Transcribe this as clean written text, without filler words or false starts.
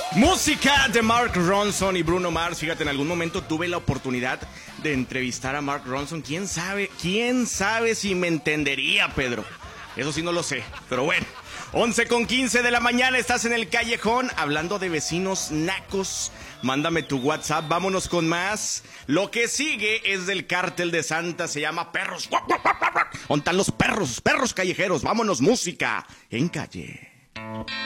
Música de Mark Ronson y Bruno Mars. Fíjate, en algún momento tuve la oportunidad de entrevistar a Mark Ronson. ¿Quién sabe si me entendería, Pedro? Eso sí no lo sé, pero bueno. 11:15 de la mañana, estás en el callejón hablando de vecinos nacos. Mándame tu WhatsApp, vámonos con más. Lo que sigue es del Cártel de Santa, se llama Perros. ¿Dónde están los perros? Perros callejeros, vámonos, música en calle.